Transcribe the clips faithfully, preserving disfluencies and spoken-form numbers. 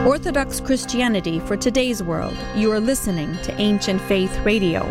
Orthodox Christianity for today's world. You are listening to Ancient Faith Radio.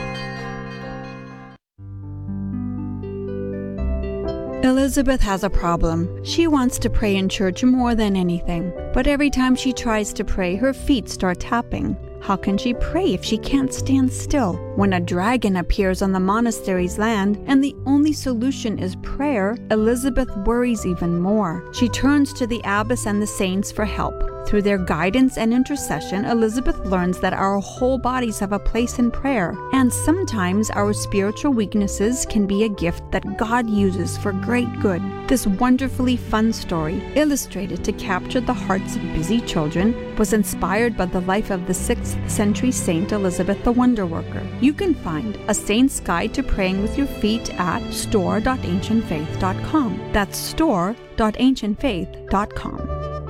Elizabeth has a problem. She wants to pray in church more than anything, but every time she tries to pray, her feet start tapping. How can she pray if she can't stand still? When a dragon appears on the monastery's land and the only solution is prayer, Elizabeth worries even more. She turns to the abbess and the saints for help. Through their guidance and intercession, Elizabeth learns that our whole bodies have a place in prayer, and sometimes our spiritual weaknesses can be a gift that God uses for great good. This wonderfully fun story, illustrated to capture the hearts of busy children, was inspired by the life of the sixth century Saint Elizabeth the Wonder Worker. You can find A Saint's Guide to Praying with Your Feet at store dot ancient faith dot com. That's store dot ancient faith dot com.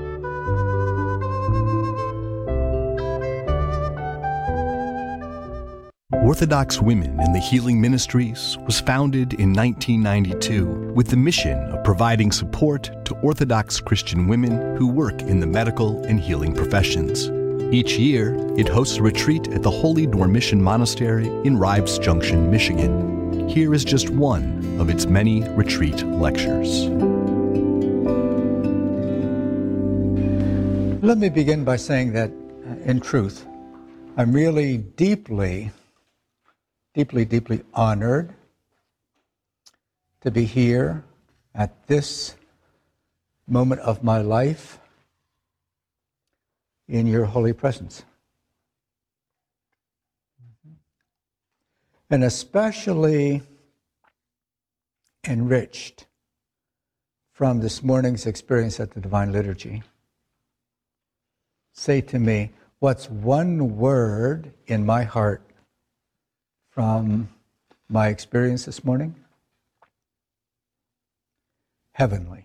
Orthodox Women in the Healing Ministries was founded in nineteen ninety-two with the mission of providing support to Orthodox Christian women who work in the medical and healing professions. Each year, it hosts a retreat at the Holy Dormition Monastery in Rives Junction, Michigan. Here is just one of its many retreat lectures. Let me begin by saying that, in truth, I'm really deeply deeply, deeply honored to be here at this moment of my life in your holy presence. And especially enriched from this morning's experience at the Divine Liturgy. Say to me, what's one word in my heart from my experience this morning? Heavenly.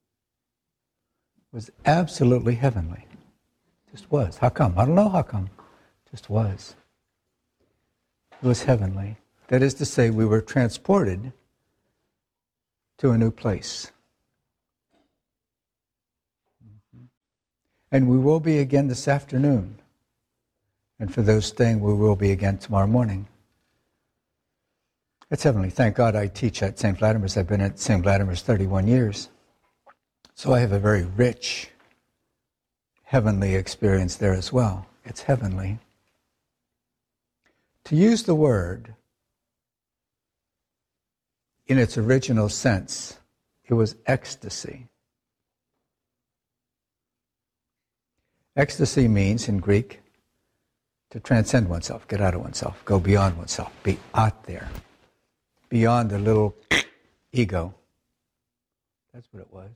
It was absolutely heavenly. Just was. How come? I don't know how come. Just was. It was heavenly. That is to say, we were transported to a new place. And we will be again this afternoon. And for those staying, we will be again tomorrow morning. It's heavenly. Thank God I teach at Saint Vladimir's. I've been at Saint Vladimir's thirty-one years. So I have a very rich heavenly experience there as well. It's heavenly. To use the word in its original sense, it was ecstasy. Ecstasy means, in Greek, to transcend oneself, get out of oneself, go beyond oneself, be out there. Beyond the little ego. That's what it was.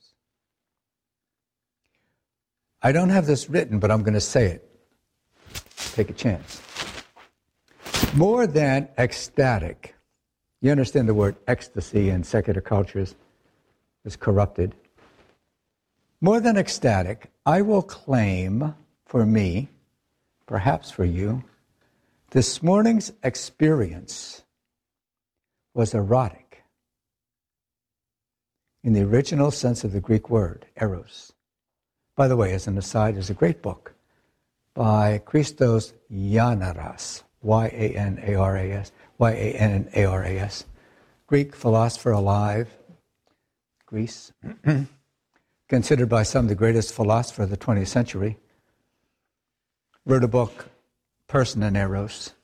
I don't have this written, but I'm going to say it. Take a chance. More than ecstatic. You understand the word ecstasy in secular cultures is corrupted. More than ecstatic, I will claim for me, perhaps for you, this morning's experience was erotic in the original sense of the Greek word, eros. By the way, as an aside, there's a great book by Christos Yanaras, Y A N A R A S, Y A N A R A S, Greek philosopher alive, Greece, considered by some the greatest philosopher of the twentieth century, wrote a book, Person and Eros.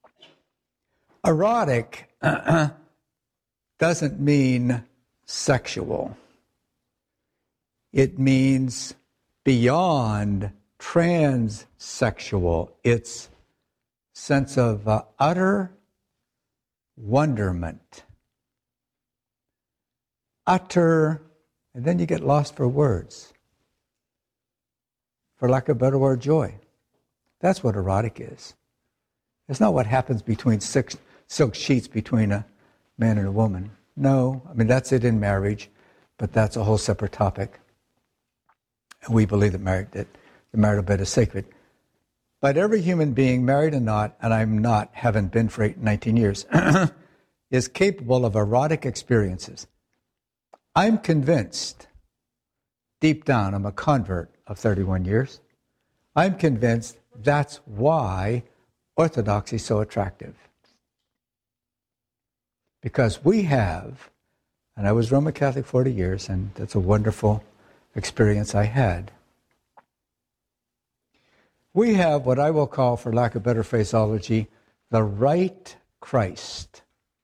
Erotic doesn't mean sexual. It means beyond transsexual. It's sense of uh, utter wonderment. Utter, and then you get lost for words. For lack of a better word, joy. That's what erotic is. It's not what happens between six silk sheets between a man and a woman. No, I mean, that's it in marriage, but that's a whole separate topic. And we believe that, marriage, that the marital bed is sacred. But every human being, married or not, and I'm not, haven't been for eight, nineteen years, is capable of erotic experiences. I'm convinced, deep down, I'm a convert of thirty-one years, I'm convinced that's why Orthodoxy is so attractive. Because we have, and I was Roman Catholic forty years, and that's a wonderful experience I had. We have what I will call, for lack of better phraseology, the right Christ.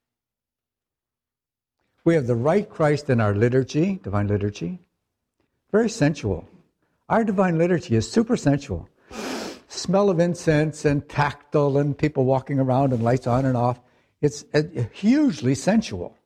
We have the right Christ in our liturgy, divine liturgy. Very sensual. Our divine liturgy is super sensual. Smell of incense and tactile and people walking around and lights on and off. It's uh, hugely sensual.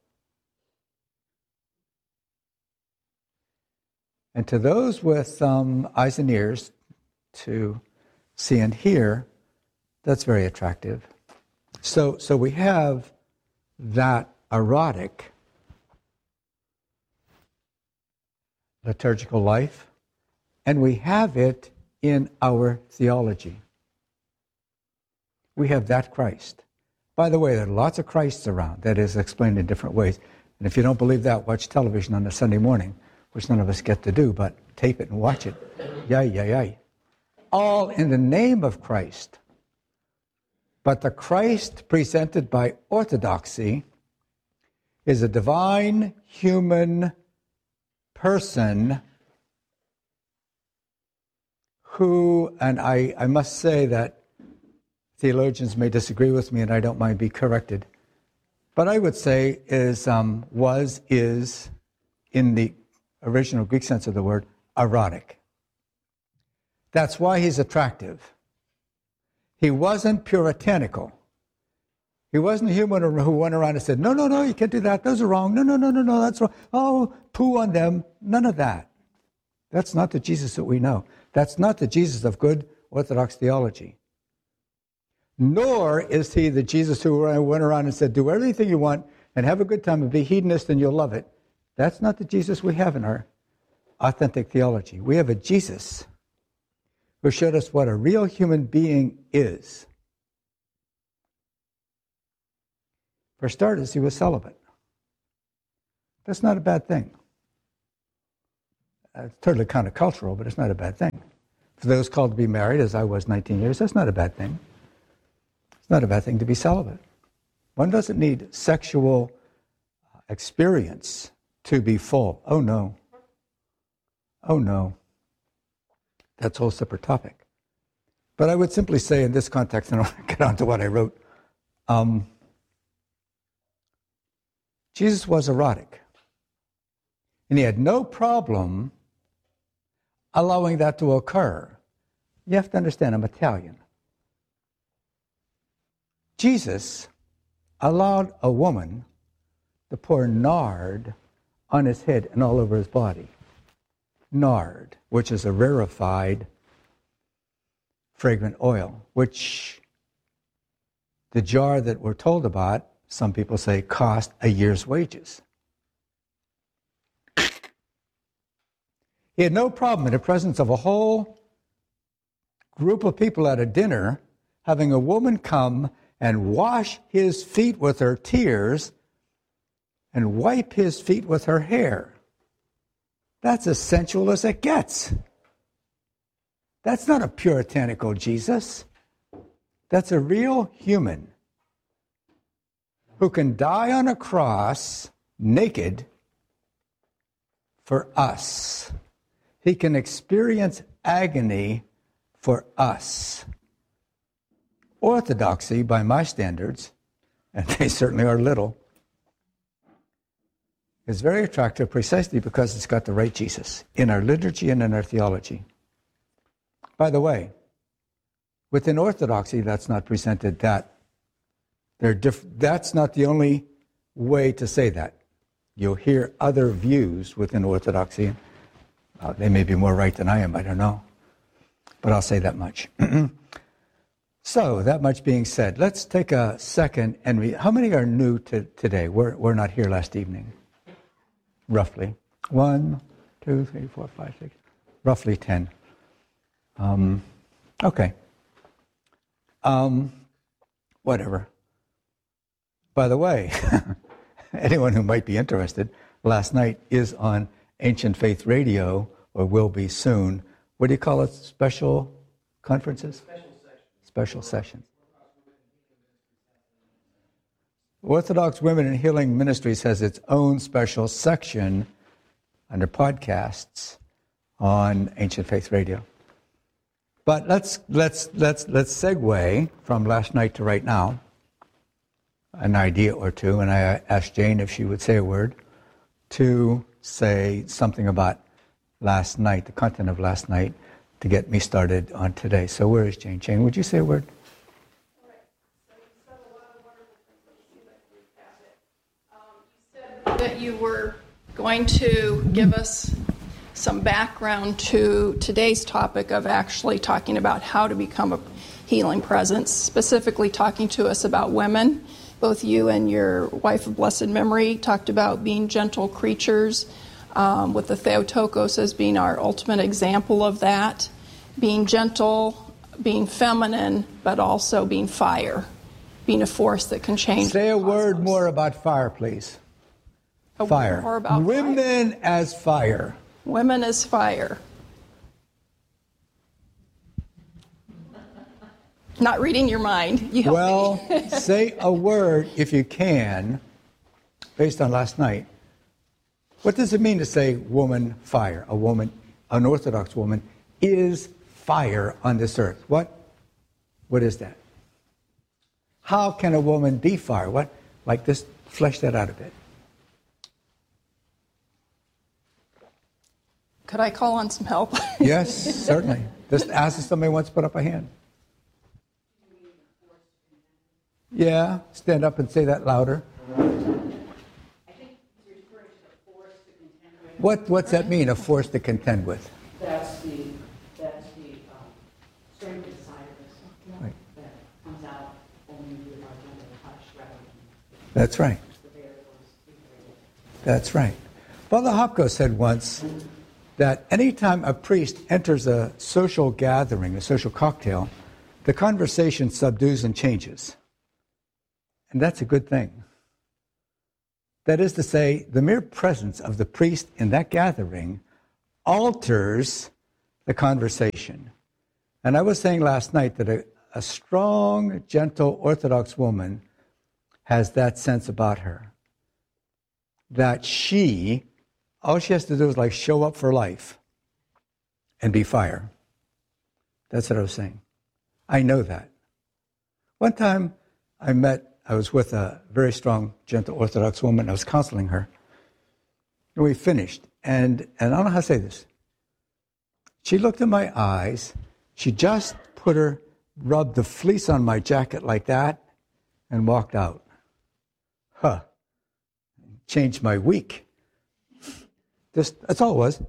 And to those with um, eyes and ears to see and hear, that's very attractive. So, so we have that erotic liturgical life, and we have it in our theology. We have that Christ. By the way, there are lots of Christs around. That is explained in different ways. And if you don't believe that, watch television on a Sunday morning, which none of us get to do, but tape it and watch it. Yay, yay, yay. All in the name of Christ. But the Christ presented by Orthodoxy is a divine human person who, and I, I must say that theologians may disagree with me and I don't mind be corrected, but I would say is, um, was, is, in the original Greek sense of the word, erotic. That's why he's attractive. He wasn't puritanical. He wasn't a human who went around and said, no, no, no, you can't do that. Those are wrong. No, no, no, no, no, that's wrong. Oh, poo on them. None of that. That's not the Jesus that we know. That's not the Jesus of good Orthodox theology. Nor is he the Jesus who went around and said, do everything you want and have a good time and be hedonist and you'll love it. That's not the Jesus we have in our authentic theology. We have a Jesus who showed us what a real human being is. For starters, he was celibate. That's not a bad thing. It's totally countercultural, but it's not a bad thing. For those called to be married, as I was nineteen years, that's not a bad thing. It's not a bad thing to be celibate. One doesn't need sexual experience to be full. Oh, no. Oh, no. That's a whole separate topic. But I would simply say in this context, and I want to get on to what I wrote, um, Jesus was erotic. And he had no problem allowing that to occur. You have to understand, I'm Italian. Jesus allowed a woman to pour nard on his head and all over his body. Nard, which is a rarefied fragrant oil, which the jar that we're told about, some people say, cost a year's wages. He had no problem in the presence of a whole group of people at a dinner having a woman come and wash his feet with her tears and wipe his feet with her hair. That's as sensual as it gets. That's not a puritanical Jesus. That's a real human who can die on a cross naked for us. He can experience agony for us. Orthodoxy, by my standards, and they certainly are little, is very attractive precisely because it's got the right Jesus in our liturgy and in our theology. By the way, within Orthodoxy, that's not presented that. They're diff- that's not the only way to say that. You'll hear other views within Orthodoxy. Uh, they may be more right than I am, I don't know. But I'll say that much. So, that much being said, let's take a second and read. How many are new to today? We're, we're not here last evening. Roughly. One, two, three, four, five, six. Roughly ten. Um, okay. Um, whatever. By the way, anyone who might be interested, last night is on Ancient Faith Radio, or will be soon. What do you call it? Special conferences? Special sessions. Special sessions. Orthodox Women in Healing Ministries has its own special section under podcasts on Ancient Faith Radio. But let's let's let's let's segue from last night to right now, an idea or two, and I asked Jane if she would say a word to say something about last night, the content of last night, to get me started on today. So where is Jane? Jane, would you say a word? That you were going to give us some background to today's topic of actually talking about how to become a healing presence, specifically talking to us about women. Both you and your wife of blessed memory talked about being gentle creatures, um, with the Theotokos as being our ultimate example of that, being gentle, being feminine, but also being fire, being a force that can change. Say a word more about fire, please. Fire. More about Women fire. as fire. Women as fire. Not reading your mind. You help Well, me. say a word, if you can, based on last night. What does it mean to say woman fire? A woman, an Orthodox woman, is fire on this earth. What? What is that? How can a woman be fire? What? Like this, flesh that out a bit. Could I call on some help? Yes, certainly. Just ask if somebody wants to put up a hand. Yeah, stand up and say that louder. What what's that mean? A force to contend with? That's the that's the um, strength inside of us Right. that comes out only with our gentle touch rather than That's right. the variables. That's right. Father Hopko said once that anytime a priest enters a social gathering, a social cocktail, the conversation subdues and changes. And that's a good thing. That is to say, the mere presence of the priest in that gathering alters the conversation. And I was saying last night that a, a strong, gentle, Orthodox woman has that sense about her. That she, all she has to do is like show up for life and be fire. That's what I was saying. I know that. One time I met, I was with a very strong, gentle Orthodox woman. I was counseling her. And we finished. And, and I don't know how to say this. She looked in my eyes. She just put her, rubbed the fleece on my jacket like that and walked out. Huh. Changed my week. Just, that's all it was.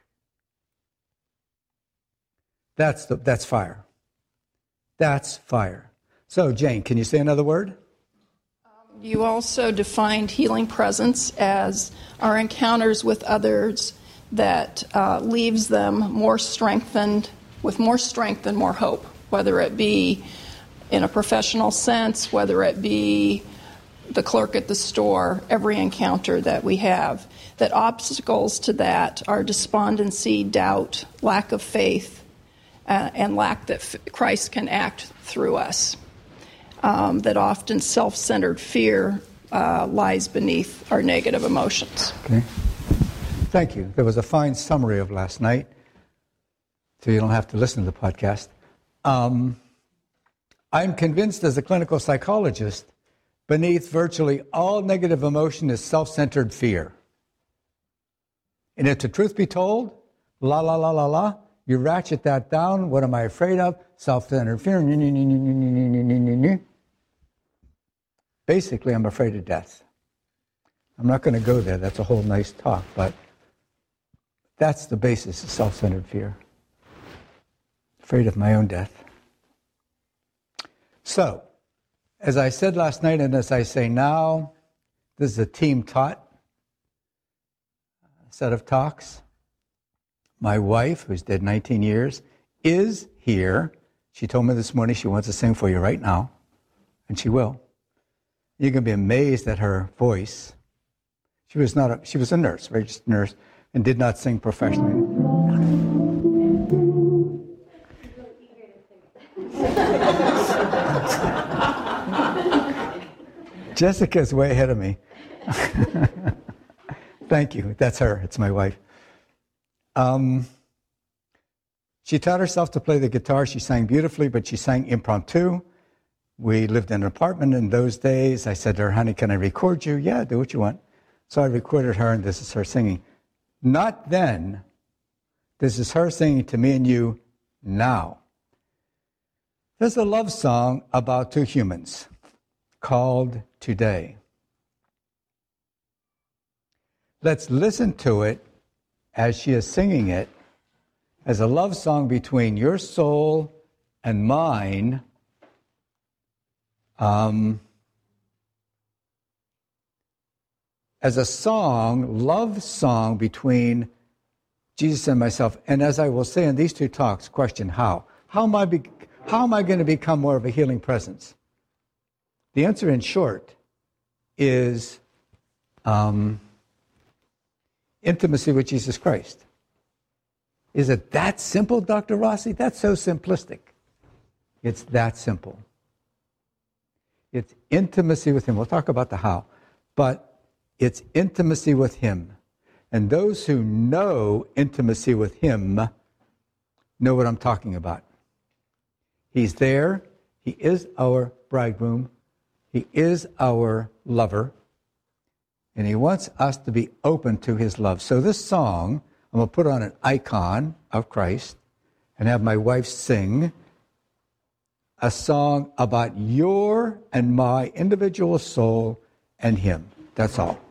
That's the, that's fire. That's fire. So, Jane, can you say another word? You also defined healing presence as our encounters with others that uh, leaves them more strengthened, with more strength and more hope, whether it be in a professional sense, whether it be the clerk at the store, every encounter that we have, that obstacles to that are despondency, doubt, lack of faith, uh, and lack that f- Christ can act through us. Um, that often self-centered fear uh, lies beneath our negative emotions. Okay. Thank you. There was a fine summary of last night, so you don't have to listen to the podcast. Um, I'm convinced as a clinical psychologist, beneath virtually all negative emotion is self-centered fear. And if the truth be told, la, la, la, la, la, you ratchet that down. What am I afraid of? Self-centered fear. Basically, I'm afraid of death. I'm not going to go there. That's a whole nice talk, but that's the basis of self-centered fear. Afraid of my own death. So, as I said last night, and as I say now, this is a team taught set of talks. My wife, who's dead nineteen years, is here. She told me this morning she wants to sing for you right now, and she will. You're going to be amazed at her voice. She was not a, she was a nurse, registered nurse, and did not sing professionally. Jessica's way ahead of me. Thank you. That's her. It's my wife. Um, she taught herself to play the guitar. She sang beautifully, but she sang impromptu. We lived in an apartment in those days. I said to her, honey, can I record you? Yeah, do what you want. So I recorded her, and this is her singing. Not then. This is her singing to me and you now. There's a love song about two humans called Today. Let's listen to it as she is singing it as a love song between your soul and mine. Um, as a song, love song between Jesus and myself. And as I will say in these two talks, question how? How am I, be, how am I going to become more of a healing presence? The answer in short is um, intimacy with Jesus Christ. Is it that simple, Doctor Rossi? That's so simplistic. It's that simple. It's intimacy with Him. We'll talk about the how. But it's intimacy with Him. And those who know intimacy with Him know what I'm talking about. He's there. He is our bridegroom. He is our lover. And He wants us to be open to His love. So this song, I'm going to put on an icon of Christ and have my wife sing a song about your and my individual soul and Him. That's all.